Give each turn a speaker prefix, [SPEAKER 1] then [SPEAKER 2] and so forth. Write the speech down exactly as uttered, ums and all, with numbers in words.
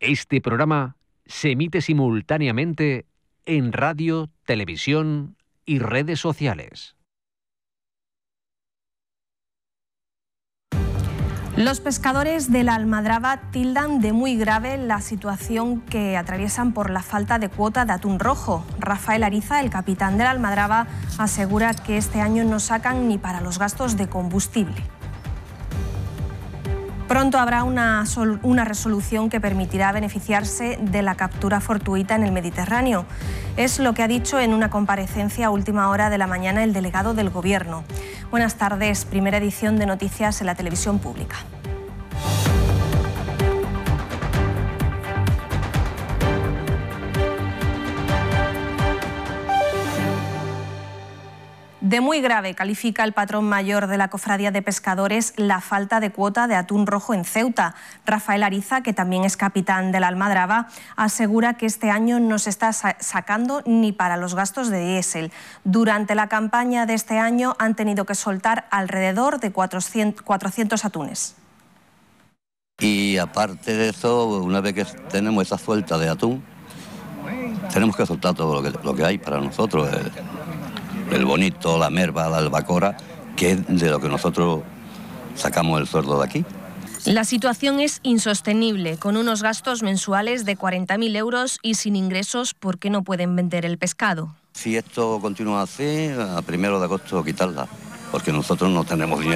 [SPEAKER 1] Este programa se emite simultáneamente en radio, televisión y redes sociales.
[SPEAKER 2] Los pescadores de la Almadraba tildan de muy grave la situación que atraviesan por la falta de cuota de atún rojo. Rafael Ariza, el capitán de la Almadraba, asegura que este año no sacan ni para los gastos de combustible. Pronto habrá una, una resolución que permitirá beneficiarse de la captura fortuita en el Mediterráneo. Es lo que ha dicho en una comparecencia a última hora de la mañana el delegado del Gobierno. Buenas tardes, primera edición de Noticias en la Televisión Pública. De muy grave califica el patrón mayor de la Cofradía de Pescadores la falta de cuota de atún rojo en Ceuta. Rafael Ariza, que también es capitán de la Almadraba, asegura que este año no se está sacando ni para los gastos de diésel. Durante la campaña de este año han tenido que soltar alrededor de cuatrocientos atunes.
[SPEAKER 3] Y aparte de eso, una vez que tenemos esa suelta de atún, tenemos que soltar todo lo que, lo que hay para nosotros. El, el bonito, la merva, la albacora, que es de lo que nosotros sacamos el sueldo de aquí.
[SPEAKER 2] La situación es insostenible, con unos gastos mensuales de cuarenta mil euros y sin ingresos porque no pueden vender el pescado.
[SPEAKER 3] Si esto continúa así, a primero de agosto quitarla, porque nosotros no tenemos dinero.